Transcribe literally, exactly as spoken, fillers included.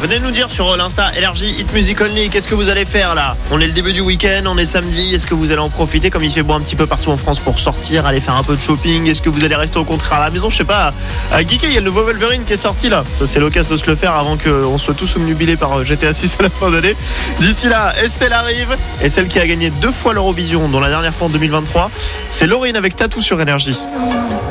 Venez nous dire sur l'Insta L R J Hit Music Only, qu'est-ce que vous allez faire là? On est le début du week-end, on est samedi. Est-ce que vous allez en profiter comme il fait beau un petit peu partout en France pour sortir, aller faire un peu de shopping? Est-ce que vous allez rester au contraire à la maison? Je sais pas. À Geeky, il y a le nouveau Wolverine qui est sorti là. Ça, c'est l'occasion de se le faire avant qu'on soit tous omnubilés par G T A six à la fin d'année. D'ici là, Estelle arrive et celle qui a gagné deux fois l'Eurovision, dont la dernière fois en deux mille vingt-trois, c'est Laurine avec Tatou sur Énergie.